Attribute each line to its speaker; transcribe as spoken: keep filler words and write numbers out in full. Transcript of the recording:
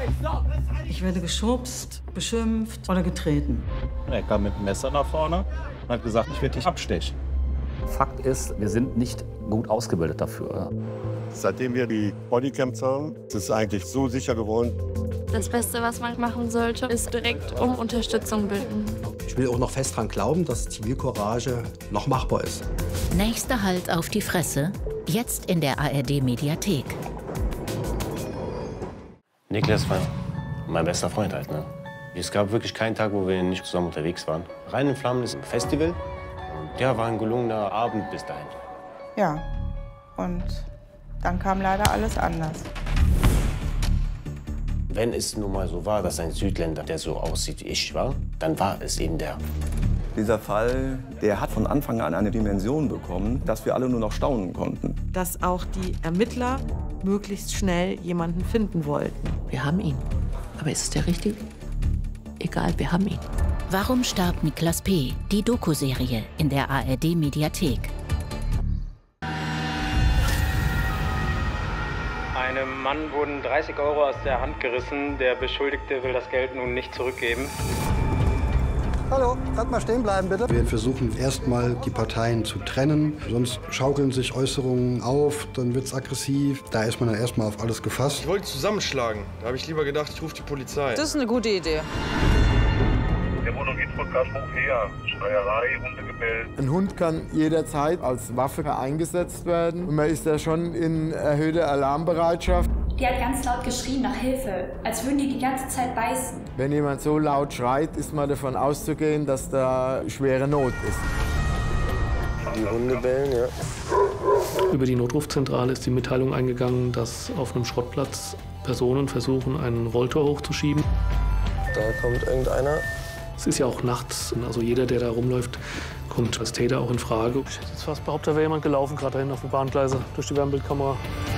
Speaker 1: Ich werde geschubst, beschimpft oder getreten.
Speaker 2: Er kam mit dem Messer nach vorne und hat gesagt, ich werde dich abstechen.
Speaker 3: Fakt ist, wir sind nicht gut ausgebildet dafür.
Speaker 4: Seitdem wir die Bodycams haben, ist es eigentlich so sicher geworden.
Speaker 5: Das Beste, was man machen sollte, ist direkt um Unterstützung bitten.
Speaker 6: Ich will auch noch fest daran glauben, dass Zivilcourage noch machbar ist.
Speaker 7: Nächster Halt auf die Fresse, jetzt in der A R D-Mediathek.
Speaker 8: Niklas war mein bester Freund halt, ne? Es gab wirklich keinen Tag, wo wir nicht zusammen unterwegs waren. Rein in Flammen ist ein Festival. Und der war ein gelungener Abend bis dahin.
Speaker 9: Ja, und dann kam leider alles anders.
Speaker 8: Wenn es nun mal so war, dass ein Südländer, der so aussieht wie ich war, dann war es eben der.
Speaker 10: Dieser Fall, der hat von Anfang an eine Dimension bekommen, dass wir alle nur noch staunen konnten.
Speaker 11: Dass auch die Ermittler möglichst schnell jemanden finden wollten.
Speaker 12: Wir haben ihn. Aber ist es der Richtige? Egal, wir haben ihn.
Speaker 7: Warum starb Niklas P.? Die Doku-Serie in der A R D-Mediathek.
Speaker 13: Einem Mann wurden dreißig Euro aus der Hand gerissen. Der Beschuldigte will das Geld nun nicht zurückgeben.
Speaker 14: Hallo, kannst mal stehen bleiben, bitte?
Speaker 6: Wir versuchen erstmal die Parteien zu trennen, sonst schaukeln sich Äußerungen auf, dann wird es aggressiv. Da ist man dann erstmal auf alles gefasst.
Speaker 15: Ich wollte zusammenschlagen. Da habe ich lieber gedacht, ich rufe die Polizei.
Speaker 11: Das ist eine gute Idee.
Speaker 16: Der Wohnung geht von hoch her. Schreierei, Hundegebell.
Speaker 17: Ein Hund kann jederzeit als Waffe eingesetzt werden. Und man ist da schon in erhöhter Alarmbereitschaft.
Speaker 18: Die hat ganz laut geschrien nach Hilfe, als würden die die ganze Zeit beißen.
Speaker 17: Wenn jemand so laut schreit, ist man davon auszugehen, dass da schwere Not ist.
Speaker 8: Die Hunde bellen, ja.
Speaker 19: Über die Notrufzentrale ist die Mitteilung eingegangen, dass auf einem Schrottplatz Personen versuchen, einen Rolltor hochzuschieben.
Speaker 8: Da kommt irgendeiner.
Speaker 19: Es ist ja auch nachts, also jeder, der da rumläuft, kommt als Täter auch in Frage. Ich hätte jetzt fast behauptet, da wäre jemand gelaufen, gerade dahin auf die Bahngleise, durch die Wärmebildkamera.